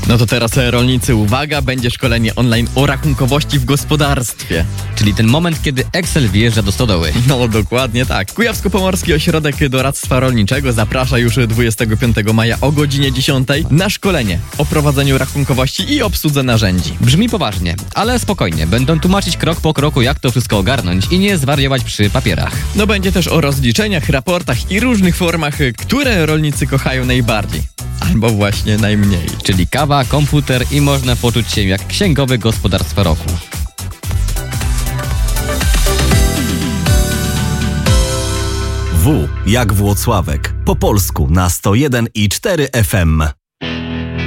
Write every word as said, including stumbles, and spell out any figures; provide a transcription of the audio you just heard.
No to teraz rolnicy, uwaga, będzie szkolenie online o rachunkowości w gospodarstwie. Czyli ten moment, kiedy Excel wjeżdża do stodoły. No dokładnie tak. Kujawsko-Pomorski Ośrodek Doradztwa Rolniczego zaprasza już dwudziestego piątego maja o godzinie dziesiątej na szkolenie o prowadzeniu rachunkowości i obsłudze narzędzi. Brzmi poważnie, ale spokojnie. Będą tłumaczyć krok po kroku, jak to wszystko ogarnąć i nie zwariować przy papierach. No będzie też o rozliczeniach, raportach i różnych formach, które rolnicy kochają najbardziej. Albo właśnie najmniej. Czyli kawa, komputer i można poczuć się jak księgowy gospodarstwa roku. W jak Włocławek. Po polsku na sto jeden i cztery F M.